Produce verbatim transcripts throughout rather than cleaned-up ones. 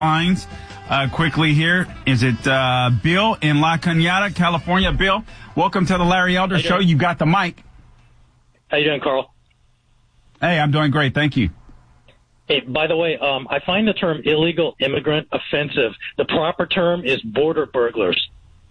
lines uh, quickly here. Is it uh, Bill in La Cañada, California? Bill, welcome to the Larry Elder Show. You got the mic. How you doing, Carl? Hey, I'm doing great. Thank you. Hey, by the way, um, I find the term illegal immigrant offensive. The proper term is border burglars.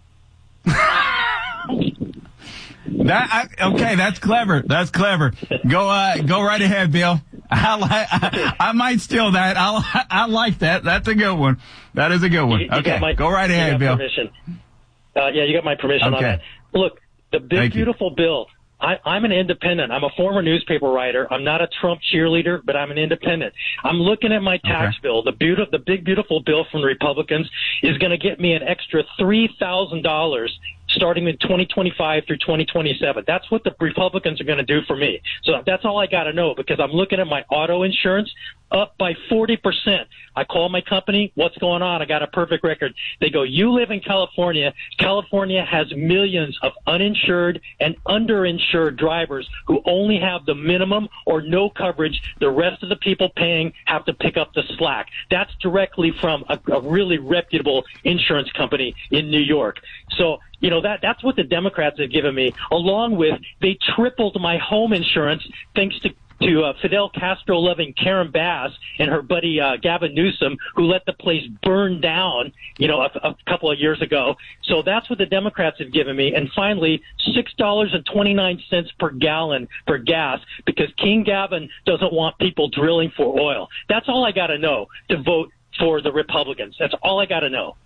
That I, okay, that's clever. That's clever. Go uh, go right ahead, Bill. I, li- I, I might steal that. I I like that. That's a good one. That is a good one. You, you okay, my, go right ahead, Bill. Permission. Uh, yeah, you got my permission okay. on that. Look, the big, Thank beautiful you. bill. I, I'm an independent. I'm a former newspaper writer. I'm not a Trump cheerleader, but I'm an independent. I'm looking at my tax okay. bill. The beautiful, the big, beautiful bill from the Republicans is going to get me an extra three thousand dollars starting in twenty twenty-five through twenty twenty-seven. That's what the Republicans are going to do for me. So that's all I got to know, because I'm looking at my auto insurance up by forty percent. I call my company, what's going on? I got a perfect record. They go, you live in California. California has millions of uninsured and underinsured drivers who only have the minimum or no coverage. The rest of the people paying have to pick up the slack. That's directly from a, a really reputable insurance company in New York. So, you know, that that's what the Democrats have given me, along with they tripled my home insurance thanks to to uh, Fidel Castro-loving Karen Bass and her buddy uh, Gavin Newsom, who let the place burn down, you know, a, a couple of years ago. So that's what the Democrats have given me. And finally, six dollars and twenty-nine cents per gallon for gas, because King Gavin doesn't want people drilling for oil. That's all I got to know to vote for the Republicans. That's all I got to know.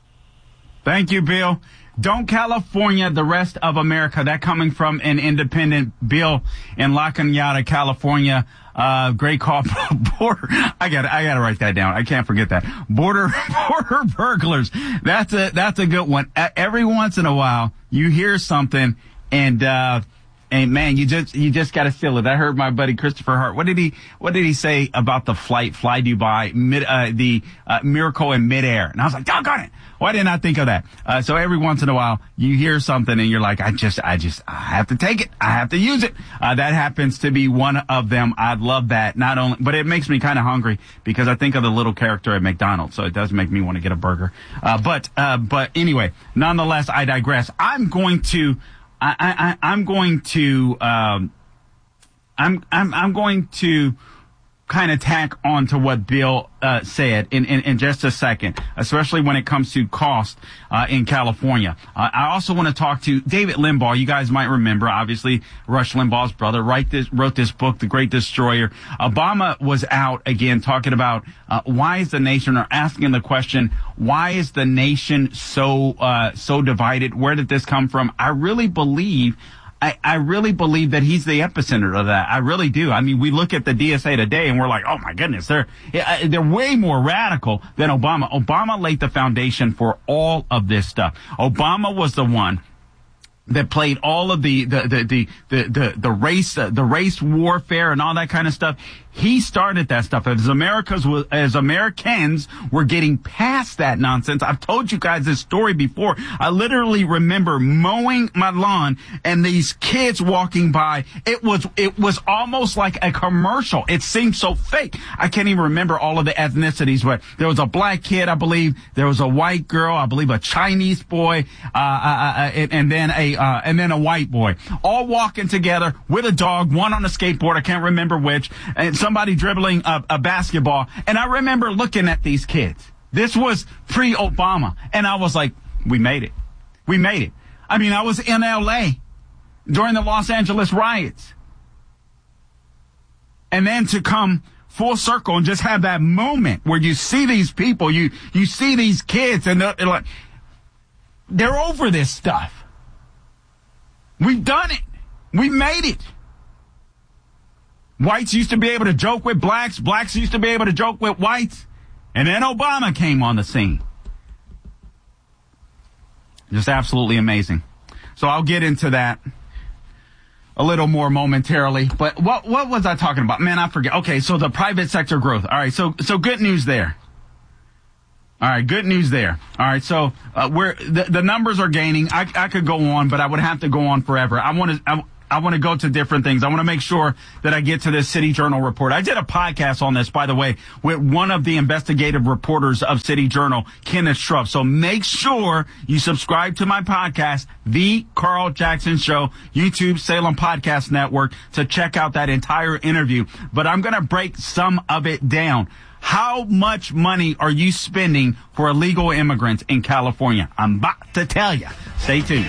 Thank you, Bill. Don't California the rest of America. That coming from an independent Bill in La Cañada, California. Uh, great call. Border. I got I got to write that down. I can't forget that. Border, border burglars. That's a, that's a good one. Every once in a while, you hear something and, uh, and man, you just, you just gotta feel it. I heard my buddy Christopher Hart. What did he, what did he say about the flight, Fly Dubai, mid, uh, the, uh, miracle in midair? And I was like, doggone it. Why didn't I think of that? Uh, so every once in a while, you hear something and you're like, I just, I just, I have to take it. I have to use it. Uh, that happens to be one of them. I'd love that. Not only, but it makes me kind of hungry because I think of the little character at McDonald's. So it does make me want to get a burger. Uh, but, uh, but anyway, nonetheless, I digress. I'm going to, I, I, I'm going to, um, I'm, I'm, I'm going to kind of tack on to what Bill, uh, said in, in, in just a second, especially when it comes to cost, uh, in California. Uh, I also want to talk to David Limbaugh. You guys might remember, obviously, Rush Limbaugh's brother, write this, wrote this book, The Great Destroyer. Obama was out again talking about, uh, why is the nation, or asking the question, why is the nation so, uh, so divided? Where did this come from? I really believe I, I really believe that he's the epicenter of that. I really do. I mean, we look at the D S A today and we're like, oh my goodness, they're, they're way more radical than Obama. Obama laid the foundation for all of this stuff. Obama was the one that played all of the, the, the, the, the, the, the race, uh, the race warfare and all that kind of stuff. He started that stuff. As America's, as Americans were getting past that nonsense. I've told you guys this story before. I literally remember mowing my lawn and these kids walking by. It was, it was almost like a commercial. It seemed so fake. I can't even remember all of the ethnicities, but there was a black kid, I believe. There was a white girl, I believe a Chinese boy, uh, uh, and, and then a, uh, and then a white boy, all walking together with a dog, one on a skateboard. I can't remember which, and somebody dribbling a, a basketball. And I remember looking at these kids. This was pre-Obama. And I was like, we made it. We made it. I mean, I was in L A during the Los Angeles riots. And then to come full circle and just have that moment where you see these people, you, you see these kids and they're, they're like, they're over this stuff. We've done it. We made it. Whites used to be able to joke with blacks. Blacks used to be able to joke with whites. And then Obama came on the scene. Just absolutely amazing. So I'll get into that a little more momentarily. But what what was I talking about? Man, I forget. Okay, so the private sector growth. All right, so so good news there. All right, good news there. All right, so uh, we're the, the numbers are gaining. I I could go on, but I would have to go on forever. I want to. I, I want to go to different things. I want to make sure that I get to this City Journal report. I did a podcast on this, by the way, with one of the investigative reporters of City Journal, Kenneth Shruff. So make sure you subscribe to my podcast, The Carl Jackson Show, YouTube, Salem Podcast Network, to check out that entire interview. But I'm going to break some of it down. How much money are you spending for illegal immigrants in California? I'm about to tell you. Stay tuned.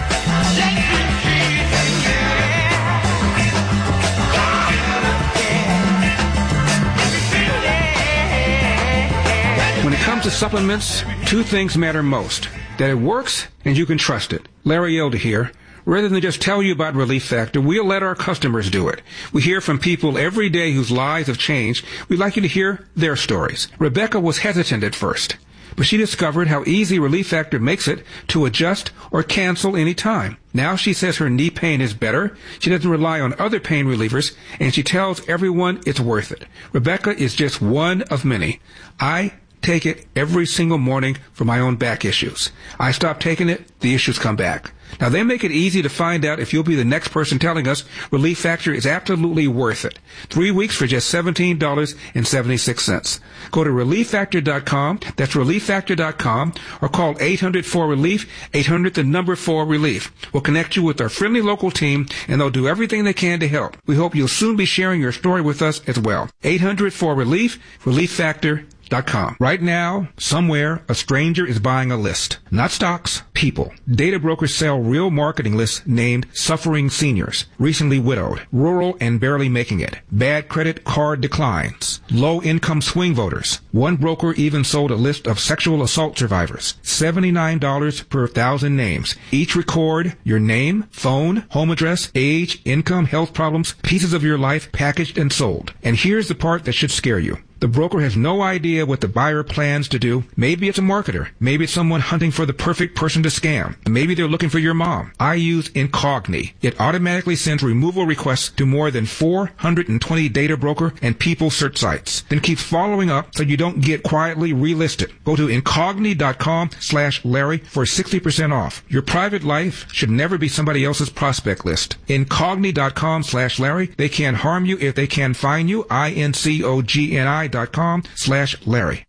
When it comes to supplements, two things matter most. That it works and you can trust it. Larry Elder here. Rather than just tell you about Relief Factor, we'll let our customers do it. We hear from people every day whose lives have changed. We'd like you to hear their stories. Rebecca was hesitant at first, but she discovered how easy Relief Factor makes it to adjust or cancel any time. Now she says her knee pain is better. She doesn't rely on other pain relievers, and she tells everyone it's worth it. Rebecca is just one of many. I take it every single morning for my own back issues. I stop taking it, the issues come back. Now, they make it easy to find out if you'll be the next person telling us Relief Factor is absolutely worth it. Three weeks for just seventeen dollars and seventy-six cents. Go to relief factor dot com, that's relief factor dot com, or call eight hundred four relief, eight hundred the number four relief. We'll connect you with our friendly local team, and they'll do everything they can to help. We hope you'll soon be sharing your story with us as well. eight hundred four relief, relief factor dot com. Right now, somewhere, a stranger is buying a list. Not stocks, people. Data brokers sell real marketing lists named Suffering Seniors, Recently Widowed, Rural and Barely Making It, Bad Credit Card Declines, Low-Income Swing Voters. One broker even sold a list of sexual assault survivors. seventy-nine dollars per thousand names. Each record your name, phone, home address, age, income, health problems, pieces of your life packaged and sold. And here's the part that should scare you. The broker has no idea what the buyer plans to do. Maybe it's a marketer. Maybe it's someone hunting for the perfect person to scam. Maybe they're looking for your mom. I use Incogni. It automatically sends removal requests to more than four hundred twenty data broker and people search sites. Then keeps following up so you don't get quietly relisted. Go to incogni dot com slash Larry for sixty percent off. Your private life should never be somebody else's prospect list. incogni dot com slash Larry. They can't harm you if they can find you. I N C O G N I dot com slash Larry.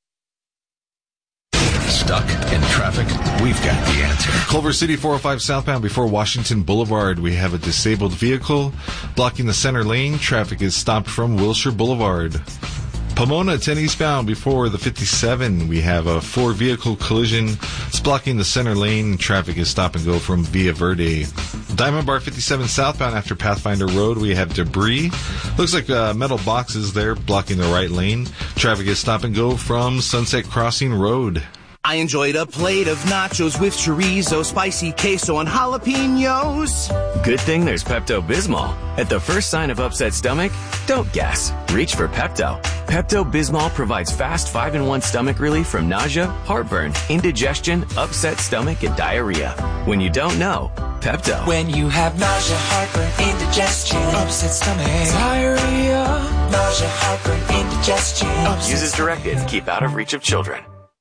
Stuck in traffic? We've got the answer. Culver City four oh five southbound before Washington Boulevard. We have a disabled vehicle blocking the center lane. Traffic is stopped from Wilshire Boulevard. Pomona ten eastbound before the fifty-seven. We have a four-vehicle collision. It's blocking the center lane. Traffic is stop and go from Via Verde. Diamond Bar fifty-seven southbound after Pathfinder Road. We have debris. Looks like uh, metal boxes there blocking the right lane. Traffic is stop and go from Sunset Crossing Road. I enjoyed a plate of nachos with chorizo, spicy queso, and jalapenos. Good thing there's Pepto-Bismol. At the first sign of upset stomach, don't guess. Reach for Pepto. Pepto-Bismol provides fast five in one stomach relief from nausea, heartburn, indigestion, upset stomach, and diarrhea. When you don't know, Pepto. When you have nausea, heartburn, indigestion, upset stomach, diarrhea, nausea, heartburn, indigestion. Use as directed. Keep out of reach of children.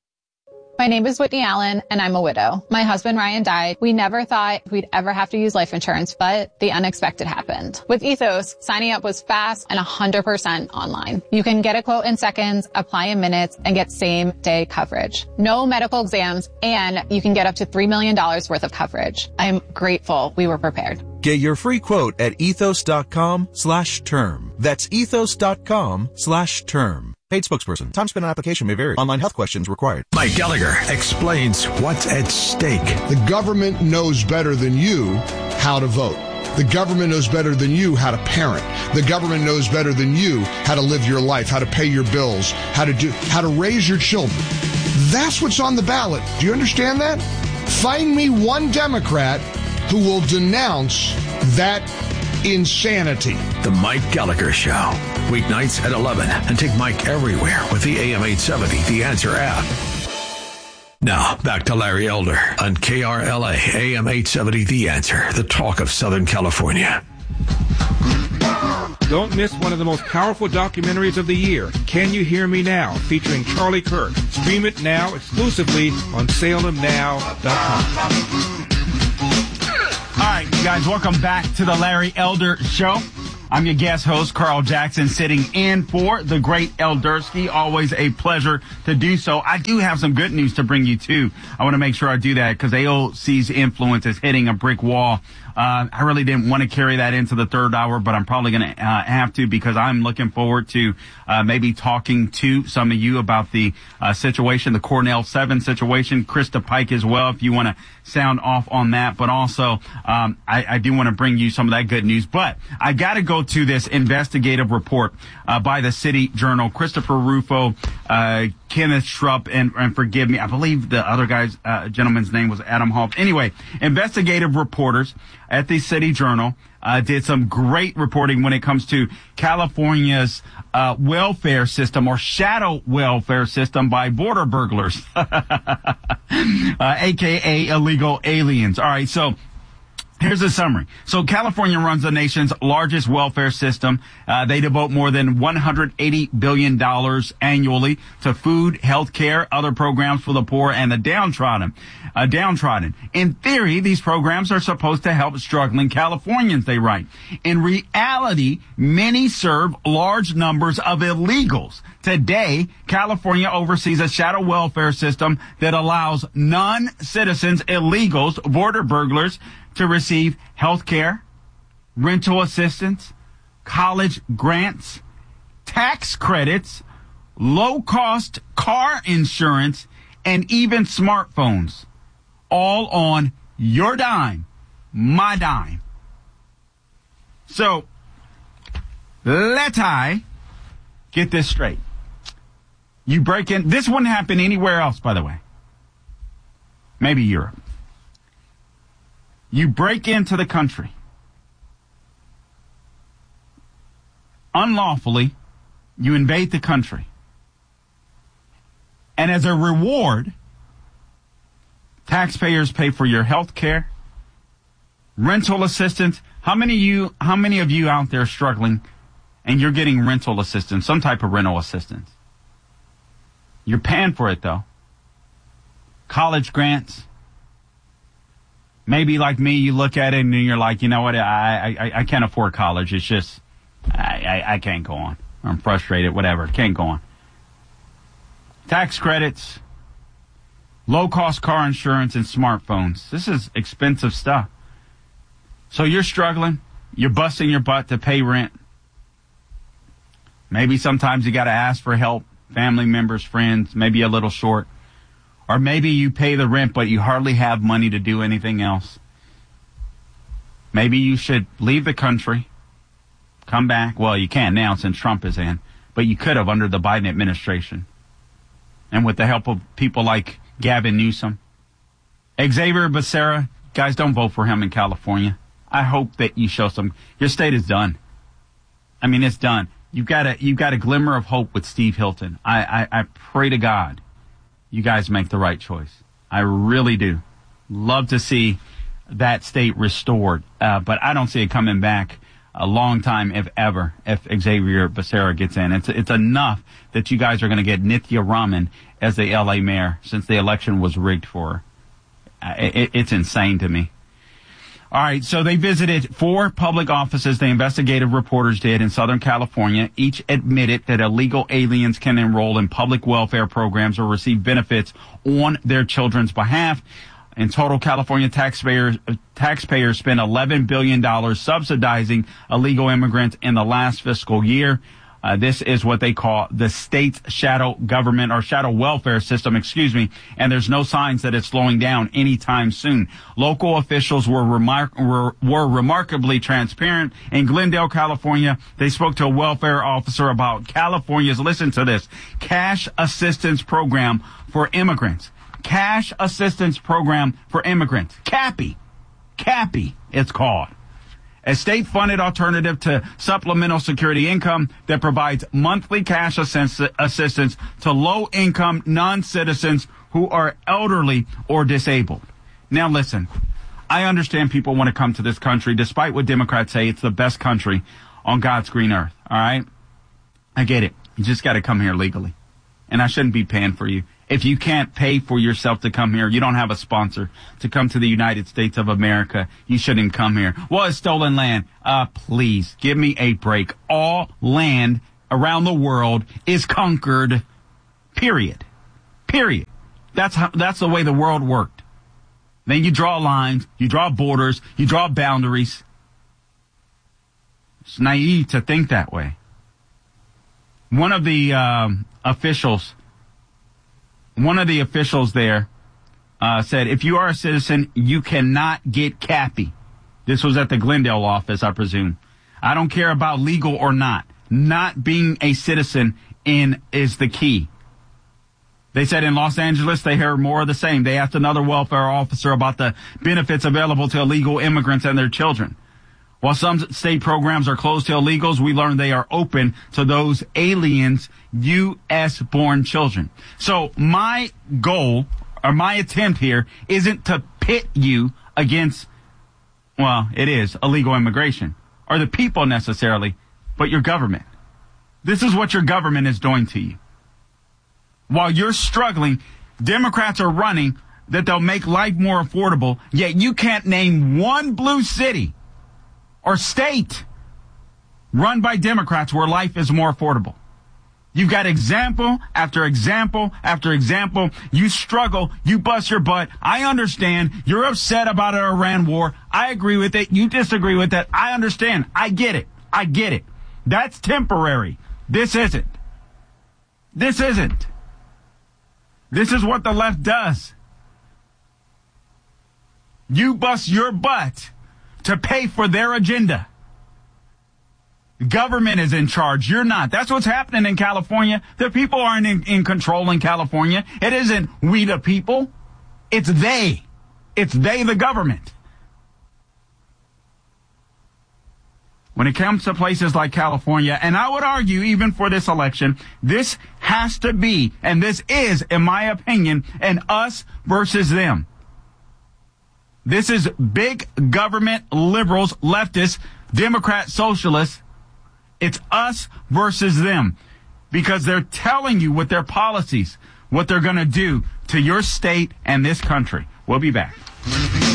My name is Whitney Allen, and I'm a widow. My husband, Ryan, died. We never thought we'd ever have to use life insurance, but the unexpected happened. With Ethos, signing up was fast and one hundred percent online. You can get a quote in seconds, apply in minutes, and get same-day coverage. No medical exams, and you can get up to three million dollars worth of coverage. I'm grateful we were prepared. Get your free quote at ethos.com slash term. That's ethos.com slash term. Paid spokesperson. Time spent on application may vary. Online health questions required. Mike Gallagher explains what's at stake. The government knows better than you how to vote. The government knows better than you how to parent. The government knows better than you how to live your life, how to pay your bills, how to do, how to raise your children. That's what's on the ballot. Do you understand that? Find me one Democrat who will denounce that insanity. The Mike Gallagher Show. Weeknights at eleven. And take Mike everywhere with the A M eight seventy The Answer app. Now, back to Larry Elder on K R L A A M eight seventy The Answer, the talk of Southern California. Don't miss one of the most powerful documentaries of the year, Can You Hear Me Now, featuring Charlie Kirk. Stream it now exclusively on salem now dot com. All right, you guys, welcome back to the Larry Elder Show. I'm your guest host, Carl Jackson, sitting in for the great Eldersky. Always a pleasure to do so. I do have some good news to bring you, too. I want to make sure I do that because A O C's influence is hitting a brick wall. Uh, I really didn't want to carry that into the third hour, but I'm probably going to uh, have to because I'm looking forward to uh, maybe talking to some of you about the uh, situation, the Cornell seven situation, Krista Pike as well, if you want to sound off on that. But also, um, I, I do want to bring you some of that good news. But I got to go to this investigative report uh, by the City Journal. Christopher Rufo, uh, Kenneth Schrupp, and, and forgive me, I believe the other guy's uh, gentleman's name was Adam Hall. Anyway, investigative reporters at the City Journal uh, did some great reporting when it comes to California's uh, welfare system or shadow welfare system by border burglars, uh, a k a illegal aliens. All right, so here's a summary. So California runs the nation's largest welfare system. Uh, they devote more than one hundred eighty billion dollars annually to food, health care, other programs for the poor and the downtrodden. Uh, downtrodden. In theory, these programs are supposed to help struggling Californians, they write. In reality, many serve large numbers of illegals. Today, California oversees a shadow welfare system that allows non-citizens, illegals, border burglars, to receive health care, rental assistance, college grants, tax credits, low-cost car insurance, and even smartphones. All on your dime, my dime. So, let I get this straight. You break in. This wouldn't happen anywhere else, by the way. Maybe Europe. You break into the country unlawfully, you invade the country, and as a reward, taxpayers pay for your health care, rental assistance. How many of you, how many of you out there struggling and you're getting rental assistance, some type of rental assistance? You're paying for it though. College grants. Maybe like me, you look at it and you're like, you know what, I I, I can't afford college. It's just, I, I, I can't go on. I'm frustrated, whatever. Can't go on. Tax credits, low-cost car insurance, and smartphones. This is expensive stuff. So you're struggling. You're busting your butt to pay rent. Maybe sometimes you got to ask for help, family members, friends, maybe a little short. Or maybe you pay the rent, but you hardly have money to do anything else. Maybe you should leave the country, come back. Well, you can't now since Trump is in, but you could have under the Biden administration. And with the help of people like Gavin Newsom. Xavier Becerra, guys, don't vote for him in California. I hope that you show some, your state is done. I mean, it's done. You've got a, you've got a glimmer of hope with Steve Hilton. I, I, I pray to God you guys make the right choice. I really do. Love to see that state restored. Uh, but I don't see it coming back a long time, if ever, if Xavier Becerra gets in. It's, it's enough that you guys are going to get Nithya Raman as the L A mayor since the election was rigged for her. Uh, it, it's insane to me. All right, so they visited four public offices, the investigative reporters did, in Southern California. Each admitted that illegal aliens can enroll in public welfare programs or receive benefits on their children's behalf. In total, California taxpayers taxpayers spent eleven billion dollars subsidizing illegal immigrants in the last fiscal year. Uh, this is what they call the state's shadow government or shadow welfare system, excuse me, and there's no signs that it's slowing down anytime soon. Local officials were, remar- were, were remarkably transparent. In Glendale, California, they spoke to a welfare officer about California's, listen to this, cash assistance program for immigrants. Cash assistance program for immigrants. CAPI. CAPI, it's called. A state-funded alternative to supplemental security income that provides monthly cash assist- assistance to low-income non-citizens who are elderly or disabled. Now listen, I understand people want to come to this country, despite what Democrats say, it's the best country on God's green earth, all right? I get it. You just got to come here legally. And I shouldn't be paying for you. If you can't pay for yourself to come here, you don't have a sponsor to come to the United States of America, you shouldn't come here. Well, it's stolen land. Uh, please, give me a break. All land around the world is conquered. Period. Period. That's how, that's the way the world worked. Then you draw lines, you draw borders, you draw boundaries. It's naive to think that way. One of the um, officials, one of the officials there uh, said, if you are a citizen, you cannot get Cappy. This was at the Glendale office, I presume. I don't care about legal or not. Not being a citizen in is the key. They said in Los Angeles, they heard more of the same. They asked another welfare officer about the benefits available to illegal immigrants and their children. While some state programs are closed to illegals, we learned they are open to those aliens, U S born children. So my goal or my attempt here isn't to pit you against, well, it is illegal immigration or the people necessarily, but your government. This is what your government is doing to you. While you're struggling, Democrats are running that they'll make life more affordable, yet you can't name one blue city or state run by Democrats where life is more affordable. You've got example after example after example. You struggle. You bust your butt. I understand. You're upset about an Iran war. I agree with it. You disagree with it. I understand. I get it. I get it. That's temporary. This isn't. This isn't. This is what the left does. You bust your butt to pay for their agenda. Government is in charge. You're not. That's what's happening in California. The people aren't in, in control in California. It isn't we the people. It's they. It's they, the government. When it comes to places like California, and I would argue even for this election, this has to be, and this is, in my opinion, an us versus them. This is big government, liberals, leftists, Democrat, socialists. It's us versus them because they're telling you with their policies what they're going to do to your state and this country. We'll be back.